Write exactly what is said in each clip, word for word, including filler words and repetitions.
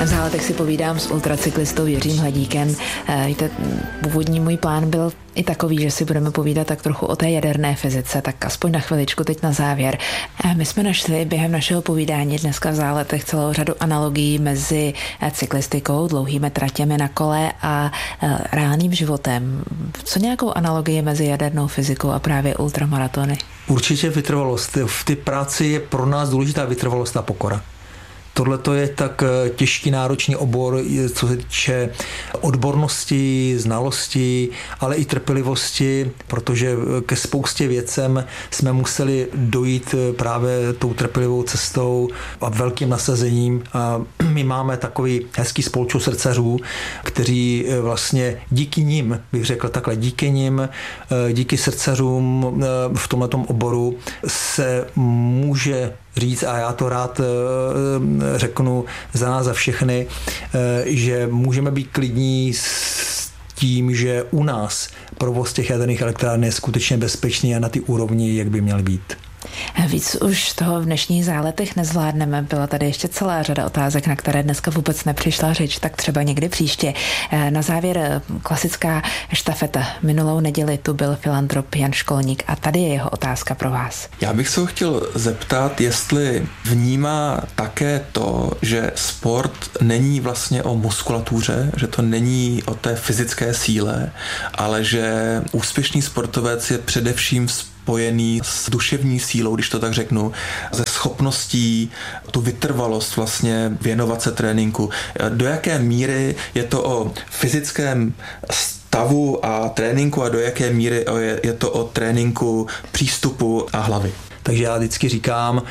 V Záletech si povídám s ultracyklistou Jiřím Hladíkem. Víte, původní můj plán byl i takový, že si budeme povídat tak trochu o té jaderné fyzice, tak aspoň na chviličku teď na závěr. My jsme našli během našeho povídání dneska v Záletech celou řadu analogií mezi cyklistikou, dlouhými tratěmi na kole a reálným životem. Co nějakou analogii mezi jadernou fyzikou a právě ultramaratony? Určitě vytrvalost. V té práci je pro nás důležitá vytrvalost a pokora. Tohle to je tak těžký, náročný obor, co se týče odbornosti, znalosti, ale i trpělivosti, protože ke spoustě věcem jsme museli dojít právě tou trpělivou cestou a velkým nasazením. A my máme takový hezký spolčo srdcařů, kteří vlastně díky nim, bych řekl takhle, díky nim, díky srdcařům v tomhletom oboru se může říct, a já to rád řeknu za nás, za všechny, že můžeme být klidní s tím, že u nás provoz těch jaderných elektráren je skutečně bezpečný a na ty úrovni, jak by měl být. Víc už toho v dnešních Záletech nezvládneme. Byla tady ještě celá řada otázek, na které dneska vůbec nepřišla řeč, tak třeba někdy příště. Na závěr klasická štafeta. Minulou neděli tu byl filantrop Jan Školník a tady je jeho otázka pro vás. Já bych se ho chtěl zeptat, jestli vnímá také to, že sport není vlastně o muskulatuře, že to není o té fyzické síle, ale že úspěšný sportovec je především spojený s duševní sílou, když to tak řeknu, ze schopností tu vytrvalost vlastně věnovat se tréninku. Do jaké míry je to o fyzickém stavu a tréninku a do jaké míry je to o tréninku přístupu a hlavy? Takže já vždycky říkám,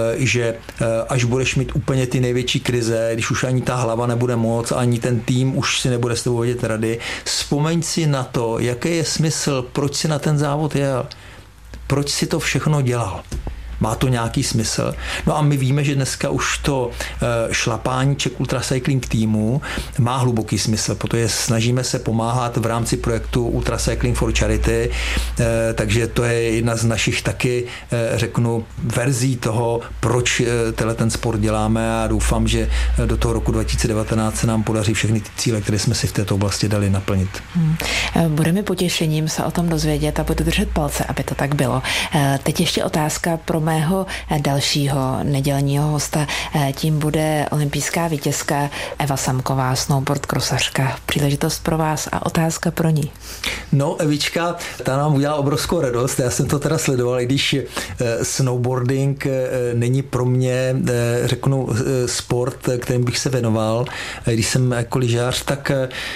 že až budeš mít úplně ty největší krize, když už ani ta hlava nebude moc, ani ten tým už si nebude s tebou vědět rady, vzpomeň si na to, jaký je smysl, proč si na ten závod jel. Proč si to všechno dělal? Má to nějaký smysl? No a my víme, že dneska už to šlapání Czech Ultracycling týmu má hluboký smysl, protože snažíme se pomáhat v rámci projektu Ultracycling for Charity, takže to je jedna z našich taky, řeknu, verzí toho, proč tenhle ten sport děláme a doufám, že do toho roku dva tisíce devatenáct se nám podaří všechny ty cíle, které jsme si v této oblasti dali, naplnit. Hmm. Bude mi potěšením se o tom dozvědět a budu držet palce, aby to tak bylo. Teď ještě otázka pro mého dalšího nedělního hosta. Tím bude olympijská vítězka Eva Samková, snowboard krosařka. Příležitost pro vás a otázka pro ní. No, Evička, ta nám udělala obrovskou radost. Já jsem to teda sledoval, i když snowboarding není pro mě, řeknu, sport, kterým bych se věnoval. Když jsem jako lyžař, tak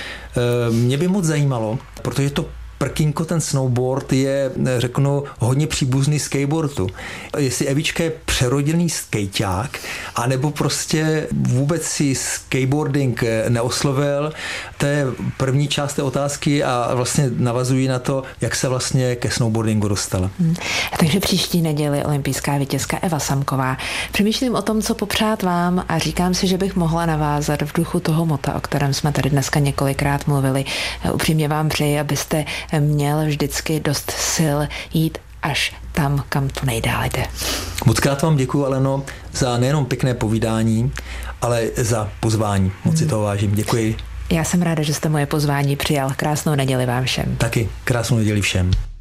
mě by moc zajímalo, protože to prkínko, ten snowboard je, řeknu, hodně příbuzný skateboardu. Jestli Evička je přeroděný skejťák, anebo prostě vůbec si skateboarding neoslovil, to je první část té otázky a vlastně navazují na to, jak se vlastně ke snowboardingu dostala. Hmm. Takže příští neděli olympijská vítězka Eva Samková. Přemýšlím o tom, co popřát vám a říkám si, že bych mohla navázat v duchu toho mota, o kterém jsme tady dneska několikrát mluvili. Upřímně vám přeji, abyste měl vždycky dost sil jít až tam, kam to nejdále jde. Moc krát vám děkuju, Aleno, za nejenom pěkné povídání, ale za pozvání. Moc si toho vážím. Děkuji. Já jsem ráda, že jste moje pozvání přijal. Krásnou neděli vám všem. Taky krásnou neděli všem.